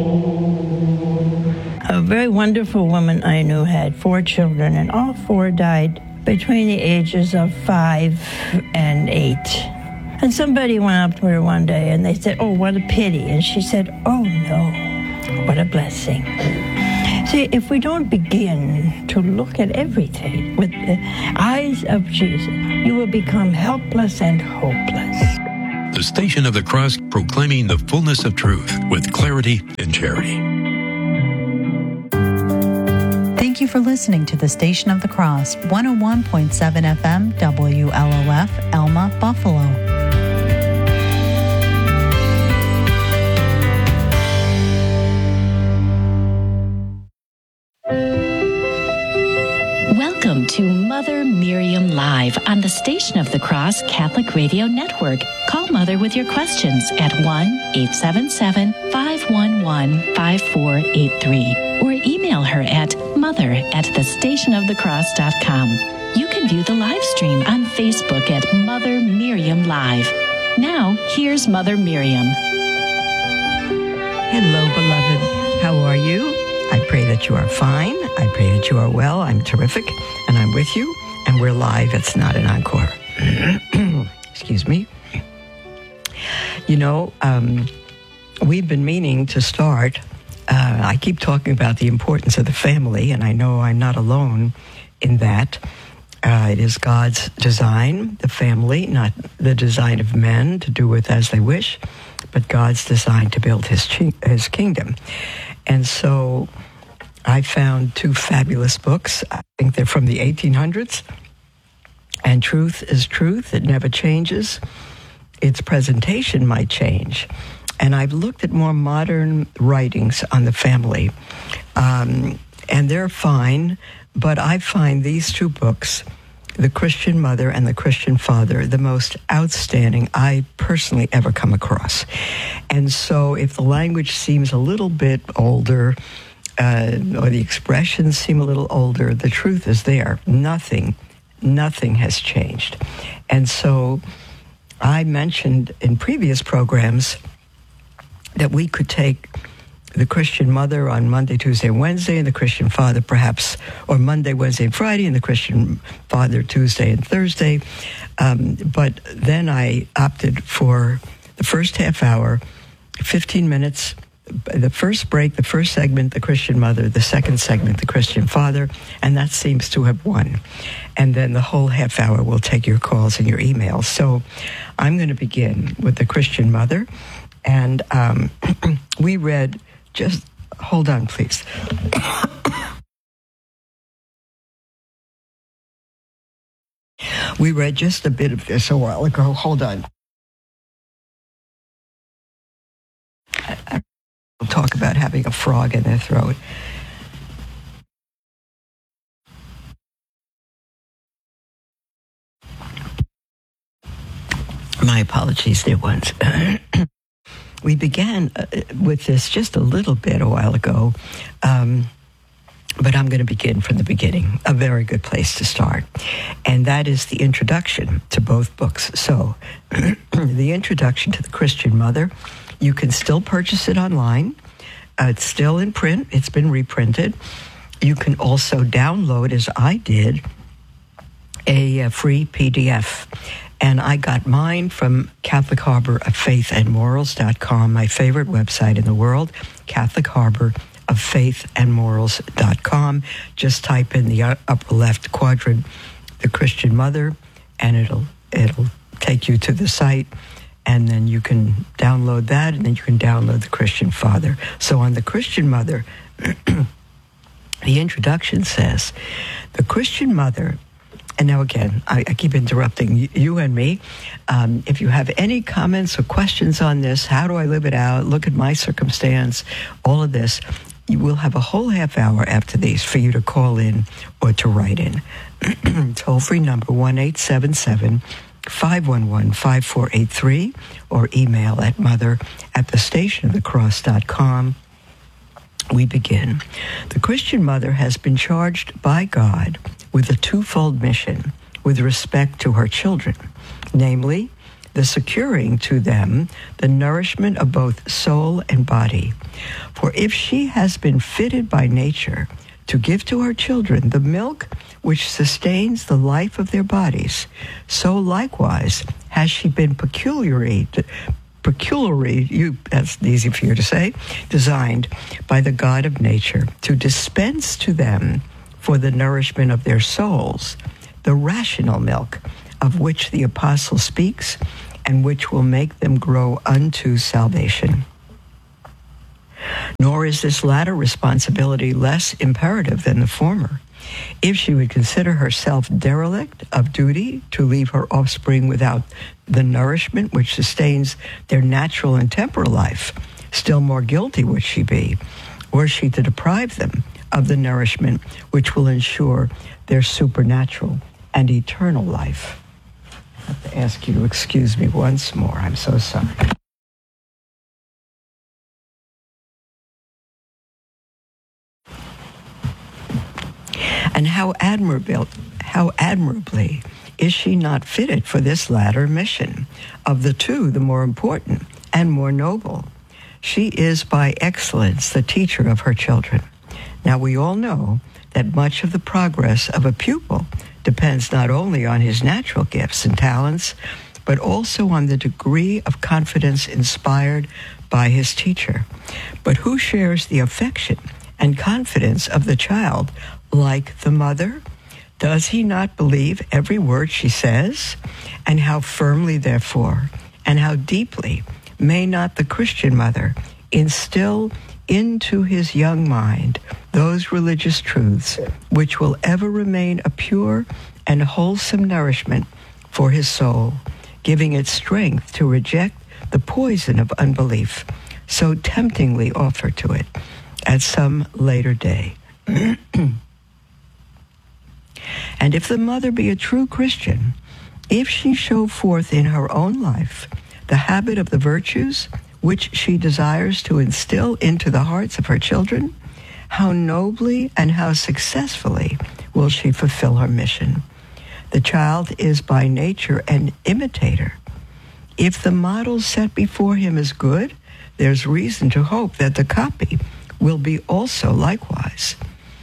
A very wonderful woman I knew had 4 children, and all 4 died between the ages of 5 and 8. And somebody went up to her one day and they said, "Oh, what a pity." And she said, "Oh, no, what a blessing." See, if we don't begin to look at everything with the eyes of Jesus, you will become helpless and hopeless. The Station of the Cross, proclaiming the fullness of truth with clarity and charity. Thank you for listening to the Station of the Cross, 101.7 FM, WLOF, Elma, Buffalo. Welcome to Mother Miriam Live on the Station of the Cross Catholic Radio Network. Call Mother with your questions at 1-877-511-5483 or email her at mother@thestationofthecross.com. You can view the live stream on Facebook at Mother Miriam Live. Now, here's Mother Miriam. Hello, beloved. How are you? I pray that you are fine. I pray that you are well. I'm terrific, and I'm with you, and we're live. It's not an encore. Excuse me. You know, we've been meaning to start. I keep talking about the importance of the family, and I know I'm not alone in that. It is God's design, the family, not the design of men to do with as they wish, but God's design to build his kingdom. And so I found 2 fabulous books. I think they're from the 1800s. And truth is truth. It never changes. Its presentation might change. And I've looked at more modern writings on the family. And they're fine, but I find these 2 books, The Christian Mother and The Christian Father, the most outstanding I personally ever come across. And so if the language seems a little bit older, or the expressions seem a little older, the truth is there. Nothing has changed. And so I mentioned in previous programs that we could take the Christian Mother on Monday, Tuesday, and Wednesday, and the Christian Father perhaps, or Monday, Wednesday, and Friday, and the Christian Father Tuesday and Thursday. But then I opted for the first half hour, 15 minutes, the first break, the first segment, the Christian Mother, the second segment, the Christian Father, and that seems to have won. And then the whole half hour will take your calls and your emails. So I'm going to begin with the Christian Mother. And we read, just hold on, please. We read just a bit of this a while ago. Hold on. We'll talk about having a frog in their throat. My apologies, dear ones. We began with this just a little bit a while ago, but I'm going to begin from the beginning, a very good place to start. And that is the introduction to both books. So, the introduction to the Christian Mother, you can still purchase it online. It's still in print. It's been reprinted. You can also download, as I did, a free PDF. And I got mine from Catholic Harbor of Faith and Morals.com, my favorite website in the world, Catholic Harbor of Faith and Morals.com. Just type in the upper left quadrant, the Christian Mother, and it'll take you to the site. And then you can download that, and then you can download the Christian Father. So on the Christian Mother, the introduction says, the Christian Mother. And now again, I keep interrupting you and me. If you have any comments or questions on this, how do I live it out? Look at my circumstance, all of this. You will have a whole half hour after these for you to call in or to write in. Toll-free number 1-877-511-5483 or email at mother@thestationofthecross.com. We begin. The Christian Mother has been charged by God with a twofold mission with respect to her children, namely, the securing to them the nourishment of both soul and body. For if she has been fitted by nature to give to her children the milk which sustains the life of their bodies, so likewise has she been peculiarly, that's easy for you to say, designed by the God of nature to dispense to them for the nourishment of their souls the rational milk of which the apostle speaks and which will make them grow unto salvation. Nor is this latter responsibility less imperative than the former. If she would consider herself derelict of duty to leave her offspring without the nourishment which sustains their natural and temporal life, still more guilty would she be, were she to deprive them of the nourishment which will ensure their supernatural and eternal life. I have to ask you to excuse me once more. I'm so sorry. And how admirably is she not fitted for this latter mission? Of the two, the more important and more noble. She is by excellence the teacher of her children. Now we all know that much of the progress of a pupil depends not only on his natural gifts and talents, but also on the degree of confidence inspired by his teacher. But who shares the affection and confidence of the child like the mother? Does he not believe every word she says? And how firmly, therefore, and how deeply may not the Christian mother instill into his young mind those religious truths which will ever remain a pure and wholesome nourishment for his soul, giving it strength to reject the poison of unbelief so temptingly offered to it at some later day. And if the mother be a true Christian, if she show forth in her own life the habit of the virtues which she desires to instill into the hearts of her children, how nobly and how successfully will she fulfill her mission. The child is by nature an imitator. If the model set before him is good, there's reason to hope that the copy will be also likewise.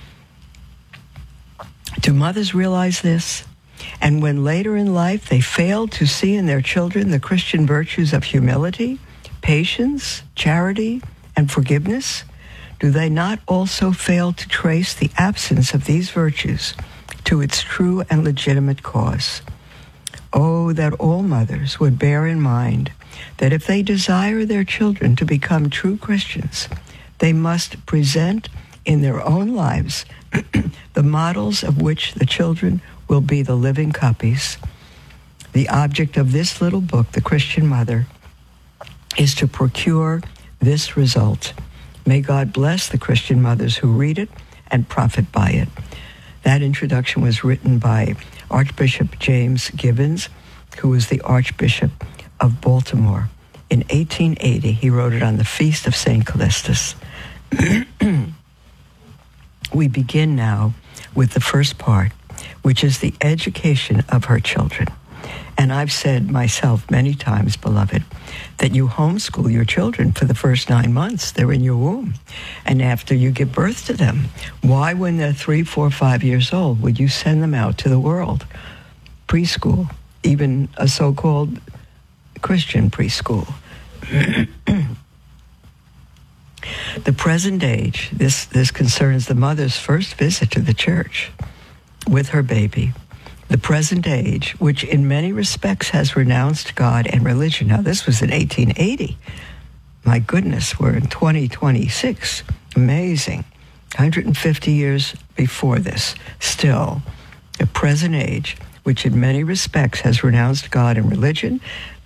Do mothers realize this? And when later in life they fail to see in their children the Christian virtues of humility, patience, charity, and forgiveness, do they not also fail to trace the absence of these virtues to its true and legitimate cause? Oh, that all mothers would bear in mind that if they desire their children to become true Christians, they must present in their own lives the models of which the children will be the living copies. The object of this little book, The Christian Mother, is to procure this result. May God bless the Christian mothers who read it and profit by it. That introduction was written by Archbishop James Gibbons, who was the Archbishop of Baltimore. In 1880, he wrote it on the Feast of St. Callistus. We begin now with the first part, which is the education of her children. And I've said myself many times, beloved, that you homeschool your children for the first 9 months. They're in your womb. And after you give birth to them, why, when they're 3, 4, 5 years old, would you send them out to the world? Preschool, even a so-called Christian preschool. The present age, this concerns the mother's first visit to the church with her baby. The present age, which in many respects has renounced God and religion. Now, this was in 1880. My goodness, we're in 2026. Amazing. 150 years before this. Still, the present age, which in many respects has renounced God and religion,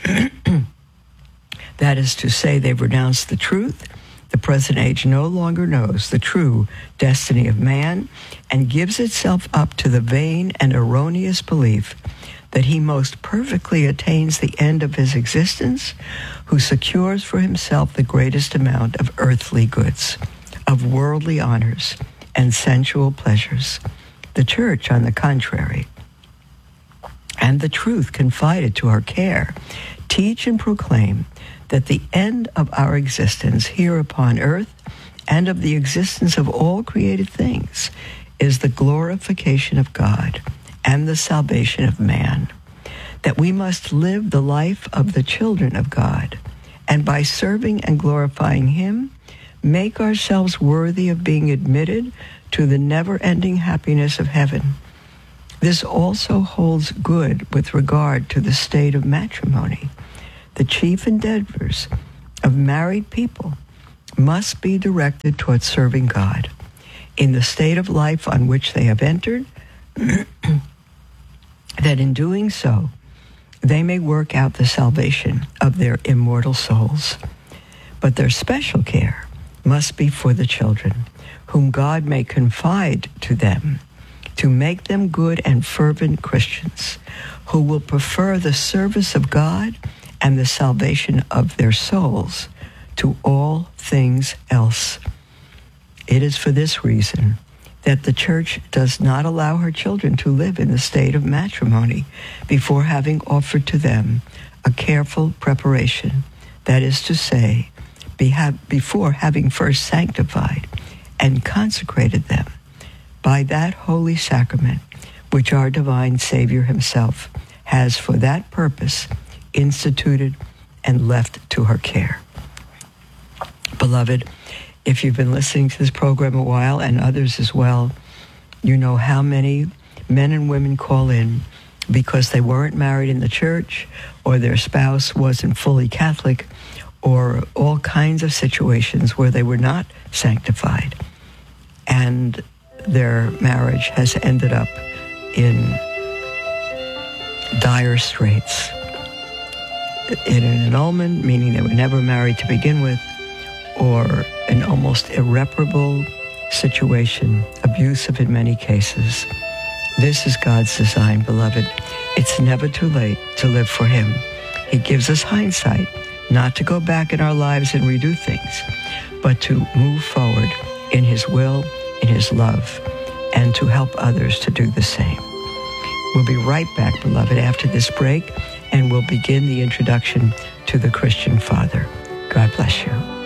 that is to say, they've renounced the truth. The present age no longer knows the true destiny of man and gives itself up to the vain and erroneous belief that he most perfectly attains the end of his existence, who secures for himself the greatest amount of earthly goods, of worldly honors, and sensual pleasures. The church, on the contrary, and the truth confided to her care, teach and proclaim that the end of our existence here upon earth and of the existence of all created things is the glorification of God and the salvation of man, that we must live the life of the children of God, and by serving and glorifying him, make ourselves worthy of being admitted to the never-ending happiness of heaven. This also holds good with regard to the state of matrimony. The chief endeavors of married people must be directed towards serving God in the state of life on which they have entered, that in doing so, they may work out the salvation of their immortal souls. But their special care must be for the children, whom God may confide to them, to make them good and fervent Christians, who will prefer the service of God and the salvation of their souls to all things else. It is for this reason that the Church does not allow her children to live in the state of matrimony before having offered to them a careful preparation, that is to say, before having first sanctified and consecrated them by that holy sacrament which our divine Savior himself has for that purpose instituted and left to her care. Beloved, if you've been listening to this program a while, and others as well, you know how many men and women call in because they weren't married in the church, or their spouse wasn't fully Catholic, or all kinds of situations where they were not sanctified, and their marriage has ended up in dire straits. In an annulment, meaning they were never married to begin with, or an almost irreparable situation, abusive in many cases. This is God's design, beloved. It's never too late to live for him. He gives us hindsight, not to go back in our lives and redo things, but to move forward in his will, in his love, and to help others to do the same. We'll be right back, beloved, after this break, and we'll begin the introduction to the Christian Father. God bless you.